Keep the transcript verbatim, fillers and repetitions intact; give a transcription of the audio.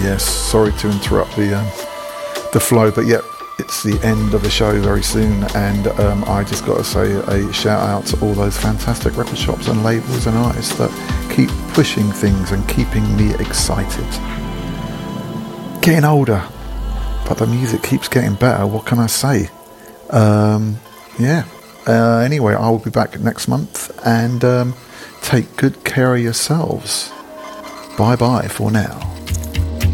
Yes, sorry to interrupt the um, the flow, but yep, it's the end of the show very soon, and um, I just got to say a shout out to all those fantastic record shops and labels and artists that keep pushing things and keeping me excited. Getting older, but the music keeps getting better. What can I say? Um, yeah. Uh, anyway, I will be back next month, and um, take good care of yourselves. Bye bye for now.